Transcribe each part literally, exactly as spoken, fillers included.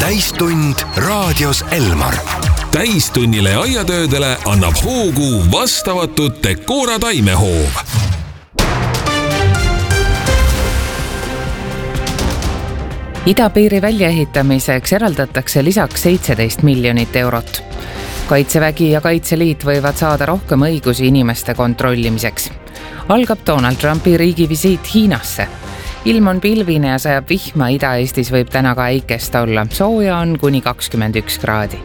täistund raadios Elmar. Täistunnile ja aiatöödele annab hoogu vastavatud Decora taimehoov. Idapiiri väljaehitamiseks eraldatakse lisaks seitseteist miljonit eurot. Kaitsevägi ja Kaitseliit võivad saada rohkem õigusi inimeste kontrollimiseks. Algab Donald Trumpi riigivisiit Hiinasse. Ilm on pilvine ja sajab vihma, Ida-Eestis võib täna ka äikest olla. Sooja on kuni kakskümmend üks kraadi.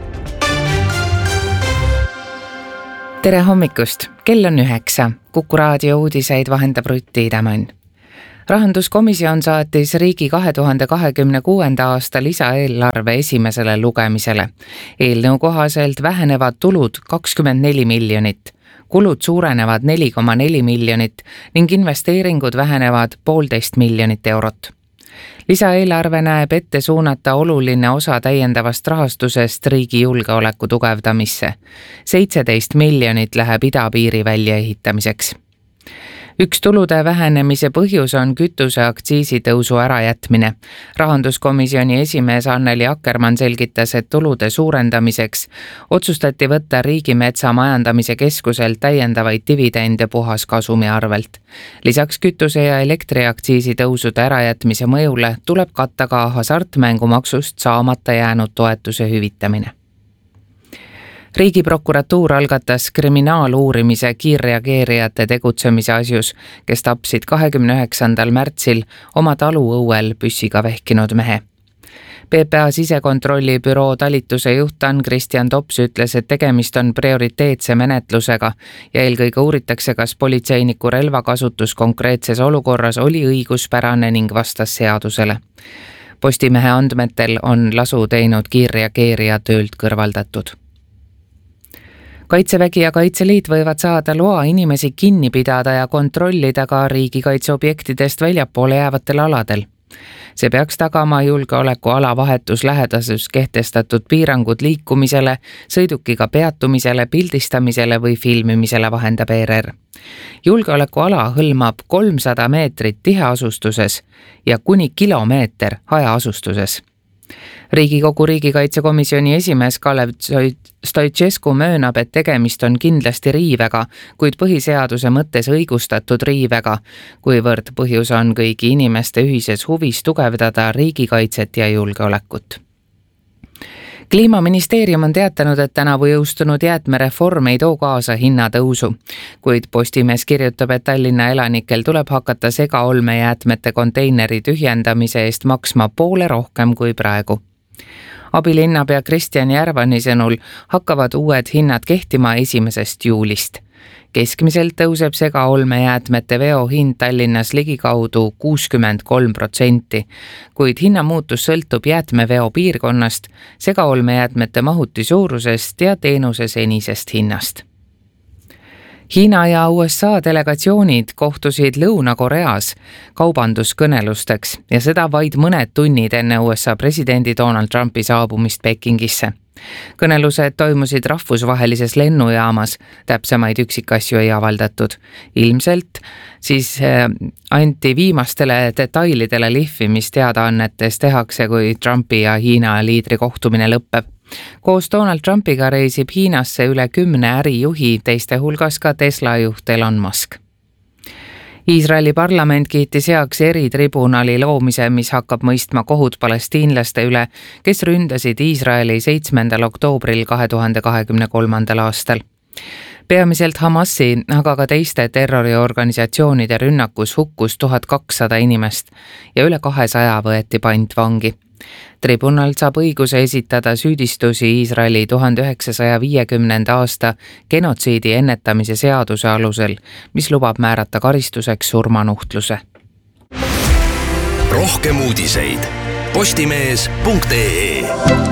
Tere hommikust, kell on üheksa. Kuku raadio uudiseid vahendab Rutti Idamann. Rahanduskomisjon saatis riigi kahe tuhande kahekümne kuuenda aasta lisaeelarve esimesele lugemisele. Eelnõu kohaselt vähenevad tulud kakskümmend neli miljonit, kulud suurenevad neli koma neli miljonit ning investeeringud vähenevad poolteist miljonit eurot. Lisaeelarve näeb ette suunata oluline osa täiendavast rahastusest riigi julgeoleku tugevdamisse. seitseteist miljonit läheb idapiiri väljaehitamiseks. Üks tulude vähenemise põhjus on kütuse aktsiisi tõusu ärajätmine. Rahanduskomisjoni esimees Anneli Akkermann selgitas, et tulude suurendamiseks otsustati võtta Riigimetsa Majandamise Keskuselt täiendavaid dividende puhaskasumi arvelt. Lisaks kütuse ja elektriaktsiisi tõusude ärajätmise mõjule tuleb katta ka hasartmängumaksust saamata jäänud toetuse hüvitamine. Riigiprokuratuur algatas kriminaaluurimise kiirreageerijate tegutsemise asjus, kes tapsid kahekümne üheksandal märtsil oma taluõuel püssiga vehkinud mehe. P P A sisekontrolli büroo talituse juht Ann-Kristjan Tops ütles, et tegemist on prioriteetse menetlusega ja eelkõige uuritakse, kas politseiniku relvakasutus konkreetses olukorras oli õiguspärane ning vastas seadusele. Postimehe andmetel on lasu teinud kiirreageerija töölt kõrvaldatud. Kaitsevägi ja Kaitseliit võivad saada loa inimesi kinni pidada ja kontrollida ka riigikaitseobjektidest väljapoole jäävatel aladel. See peaks tagama julgeolekuala vahetus lähedasus kehtestatud piirangud liikumisele, sõidukiga peatumisele, pildistamisele või filmimisele, vahendab E R R. Julgeolekuala hõlmab kolmsada meetrit tiheasustuses ja kuni kilomeeter hajaasustuses. Riigikogu riigikaitsekomisjoni esimees Kalev Stoicescu möönab, et tegemist on kindlasti riivega, kuid põhiseaduse mõttes õigustatud riivega, kuivõrd põhjus on kõigi inimeste ühises huvis tugevdada riigikaitset ja julgeolekut. Kliimaministeerium on teatanud, et tänavu jõustunud jäätmereform ei too kaasa hinnatõusu, kuid Postimees kirjutab, et Tallinna elanikel tuleb hakata segaolmejäätmete konteineri tühjendamise eest maksma poole rohkem kui praegu. Abilinnapea Kristjan Järvani sõnul hakkavad uued hinnad kehtima esimesest juulist. Keskmiselt tõuseb segaolmejäätmete veo hind Tallinnas ligikaudu kuuskümmend kolm protsenti, kuid hinnamuutus sõltub jäätmeveo piirkonnast, segaolmejäätmete mahuti suurusest ja teenuse senisest hinnast. Hiina ja U S A delegatsioonid kohtusid Lõuna-Koreas kaubanduskõnelusteks ja seda vaid mõned tunnid enne U S A presidendi Donald Trumpi saabumist Pekingisse. Kõnelused toimusid rahvusvahelises lennujaamas, täpsemaid üksikasju ei avaldatud. Ilmselt siis anti viimastele detailidele lihvi, mis teadaannetes tehakse, kui Trumpi ja Hiina liidri kohtumine lõpeb. Koos Donald Trumpiga reisib Hiinasse üle kümne ärijuhi, teiste hulgas ka Tesla juht Elon Musk. Iisraeli parlament kiitis heaks eritribunali loomise, mis hakkab mõistma kohut palestiinlaste üle, kes ründasid Iisraeli seitsmendal oktoobril kahe tuhande kahekümne kolmandal aastal. Peamiselt Hamasi, aga ka teiste terroriorganisatsioonide rünnakus hukkus tuhat kakssada inimest ja üle kahesaja võeti pantvangi. Tribunal saab õiguse esitada süüdistusi Iisraeli tuhande üheksasaja viiekümnenda aasta genotsiidi ennetamise seaduse alusel, mis lubab määrata karistuseks surmanuhtluse. Rohkem uudiseid postimees punkt ee.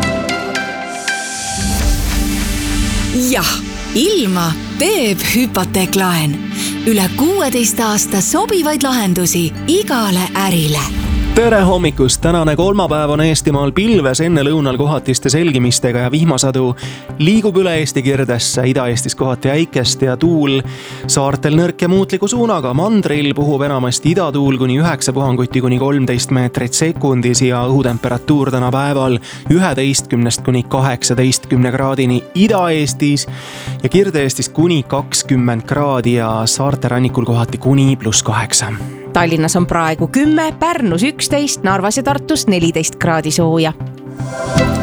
Jah, ilma teeb hüpoteeklaen. Üle kuueteist aasta sobivaid lahendusi igale ärile. tere hommikust! Tänane kolmapäev on Eestimaal pilves enne lõunal kohatiste selgimistega ja vihmasadu liigub üle Eesti kirdesse, Ida-Eestis kohati äikest ja tuul saartel nõrk ja muutliku suunaga. Mandril puhub enamasti idatuul kuni üheksa puhanguti kuni kolmteist meetrit sekundis ja õhutemperatuur täna päeval üheteistkümnest kuni kaheksateistkümne kraadini Ida-Eestis ja Kirde-Eestis kuni kakskümmend kraadi ja saarte rannikul kohati kuni pluss kaheksa. Tallinnas on praegu kümme, Pärnus üksteist, Narvas ja Tartus neliteist kraadi sooja.